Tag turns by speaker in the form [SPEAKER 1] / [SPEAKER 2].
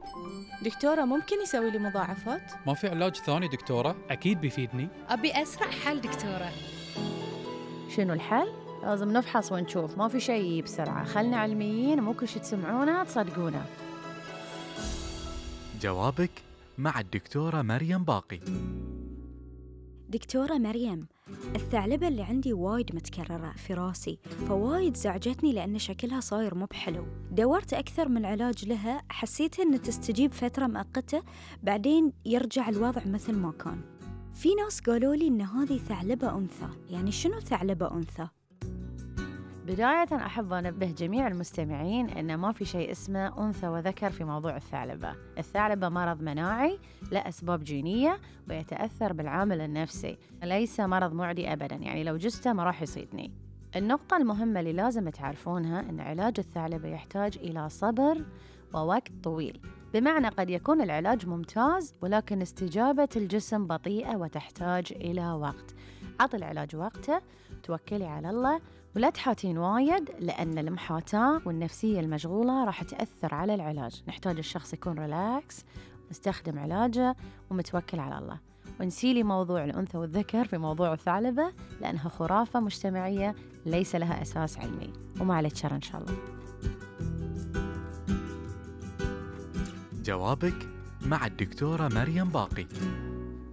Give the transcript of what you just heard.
[SPEAKER 1] دكتورة ممكن يسوي لي مضاعفات؟
[SPEAKER 2] ما في علاج ثاني دكتورة؟
[SPEAKER 3] أكيد بيفيدني.
[SPEAKER 4] أبي أسرع حل دكتورة.
[SPEAKER 5] شنو الحل؟ لازم نفحص ونشوف، ما في شيء بسرعة، خلنا علميين، مو كل شي تسمعونه تصدقونه.
[SPEAKER 6] جوابك مع الدكتورة مريم باقي.
[SPEAKER 7] دكتورة مريم، الثعلبة اللي عندي وايد متكررة في راسي، فوايد زعجتني لأن شكلها صاير مو بحلو. دورت أكثر من علاج لها، حسيتها أن تستجيب فترة مؤقتة بعدين يرجع الوضع مثل ما كان. في ناس قالوا لي أن هذه ثعلبة أنثى، يعني شنو ثعلبة أنثى؟
[SPEAKER 5] بداية أحب أنبه جميع المستمعين أن ما في شيء اسمه أنثى وذكر في موضوع الثعلبة. الثعلبة مرض مناعي له أسباب جينية ويتأثر بالعامل النفسي، ليس مرض معدي أبداً، يعني لو جسته ما راح يصيدني. النقطة المهمة اللي لازم تعرفونها أن علاج الثعلبة يحتاج إلى صبر ووقت طويل، بمعنى قد يكون العلاج ممتاز ولكن استجابة الجسم بطيئة وتحتاج إلى وقت. عطي العلاج وقته، توكلي على الله ولا تحاتين وايد، لأن المحاتاة والنفسية المشغولة راح تأثر على العلاج. نحتاج الشخص يكون ريلاكس، مستخدم علاجه ومتوكل على الله. ونسيلي موضوع الأنثى والذكر في موضوع الثعلبة لأنها خرافة مجتمعية ليس لها أساس علمي، وما عليك شر إن شاء الله.
[SPEAKER 6] جوابك مع الدكتورة مريم باقي.